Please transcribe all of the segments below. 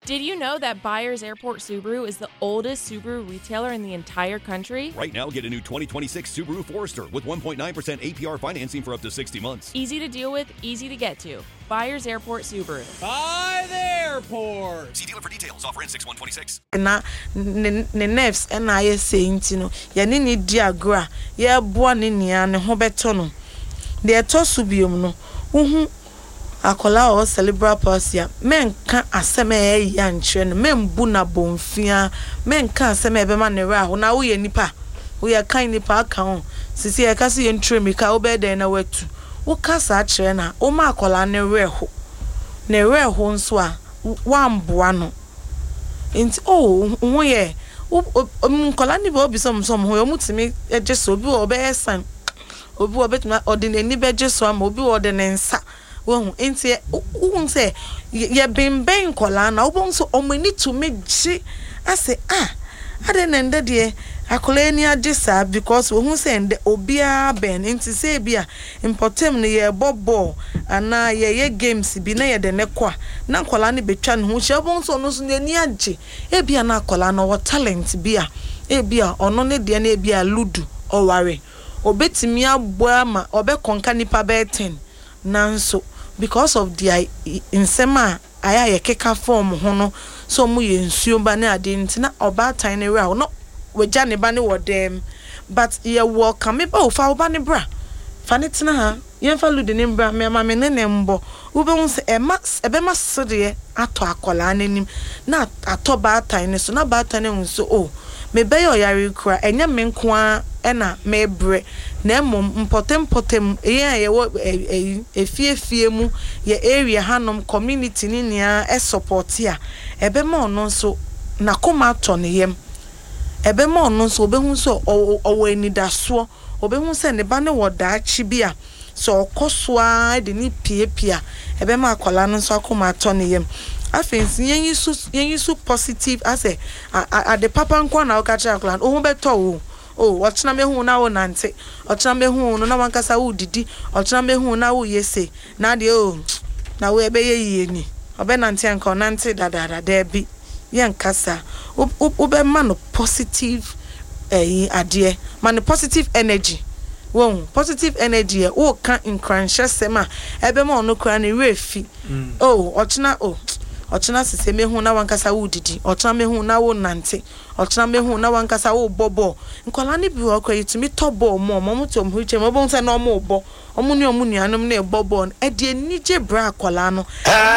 Did you know that Byers Airport Subaru is the oldest Subaru retailer in the entire country? Right now, get a new 2026 Subaru Forester with 1.9% APR financing for up to 60 months. Easy to deal with, easy to get to. Byers Airport Subaru. By the airport. See dealer for details. Offer in 6/126. Na ne nerves and I saying no ye ni diagra ye boa ne nia ne ho beto no de to subiom no uhu akola o cerebral palsy menka aseme ya nchre no membu na bonfia menka aseme ebe ma ne ra ho na wo ye nipa wo ye kan nipa aka ho sisi ye ka se ye ntre mi ka obeden na watu wo kasa akire na o ma akola ne reho nso a wamboa no nti wo ye nkola ni be obi som ho yo mutimi ejeso obi wo be esan obi wo betuma odinani be jeso ama obi wo de ne nsa wo nti wo say ye bemben nkola na wo so omani to me ji ase ade na nde de akola ni agesa because wo say nde obi a ben nti say bia importem ne ye bobo ana ye games bi na ye de ne kwa na nkola ni betwa ne ho hye wo so no so ni age e bia na akola no what talent bia e bia ono ne de na e bia ludu oware obetimi aboa ma obe konka nipa be 10 nanso because of the insema aya ye keka form ho no so mu ye nsuo ba na ade ntina oba tan ne ra no wagya ne ba ne wodem but ye welcome me ba fa oba ne bra fa ne tena ha ye fa lude ne bra me ma me ne mbo wo be hu se ebe ma sede ato akola nanim na ato ba tan ne so na ba tan ne hu so me be yo yare kura enya me nko a na me bre na mom potem ye wo efie mu ye area hanom community ni nia support ya ebe ma ono so na koma to ne yem ebe ma ono so obehu so owo enidaso obehu se ne ba ne woda achi bia so okosoa de ni piepia ebe ma akola no so akoma to ne yem afensi yen yisu positive ase ade papa nkwa na okacha akola o hu beto ochina mehu na wo nante ochina mehu no na wankasa wo didi ochina mehu na wo yese na de na wo ebe ye ni obe nante anka nante dadada debi yen kasa ube man positive ade man positive energy wo positive energy wo kan incranshe sema ebe ma ono kra na refi ochina sese mehu na wankasa wo didi ochina mehu na wo nante ochina mehu na wankasa wo bobo nkola ni bi wo kwa yitumi tobo mo to mhu che mo bon se no mo bo omuni anom na bobo e de nije bra akola no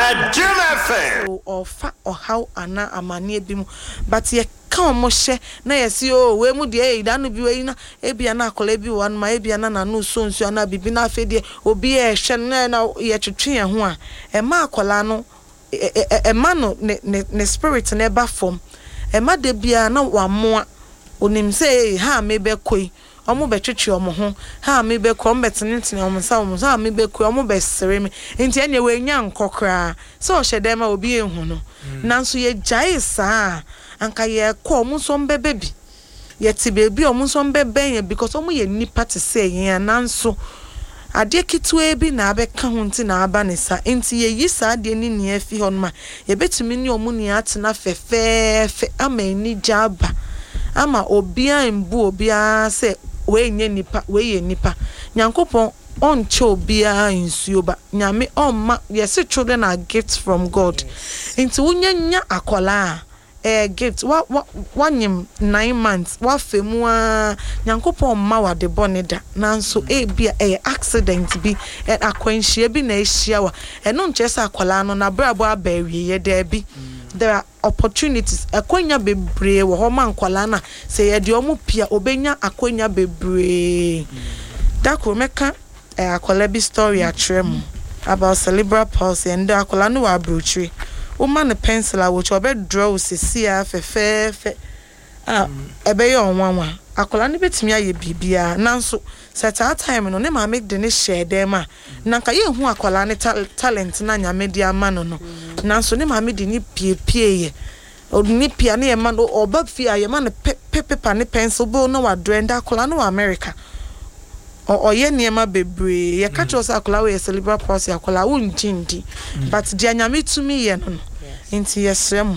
ofa how ana amane bi mu but ye ka mo hye na yesi we mu de da no bi we na e bia na akola bi wo ma e bia na no so nsu na bibi na afede obi e hye na ye twetwe ye ho a e ma akola no emano ne spirit na eba form ema de bia na wamoa onim say ha me be koi omo be twetwe omo ho ha me be ko mbetentene omo sa omo ha me be koi omo be sere me enti ene we nya nkokra so hyede ma obi ehu no nanso ye jai saa anka ye ko omo so mbebe bi ye ti bebi omo so mbebe ye because omo ye nipa te say ye nanso ade kitwe bi na abeka ho nti na aba ne sa enti ye yisa ade ni ne afi hon ma ye betumi ni omuni atena fefefe ama ni jaba ama obia mbu obia se we nye nipa we ye nipa nyankopon onche obia nsuo ba nyame omma yes children are gifts from God enti wunya akola gift wanyem 9 months wa femu a nyankopon ma wa de boneda nanso bia accident bi akwanhia bi na ehia wa eno nchesa akola no na brabo abawie ye da bi there are opportunities akwanya bebre wo ho man kwala na se ye de omo pia obenya akwanya bebre dako meka akola bi story atrem about cerebral palsy and akola no wa brochire woman pencil a which obe draw sesia fefefe ebe yo nwanwa akola ne betimi aye bibia nanso set time no ne ma make de ne share dem a nanka ye hu akola ne talent na nya media ma no nanso ne ma me de ni piepie ye odni pia ne ye ma no oba fi aye ma ne paper ne pencil bo no wa draw and akola no America oye niema bebre ye catch us akola we cerebral palsy akola wunjindi but dia nyame tumi ye no nti yesrem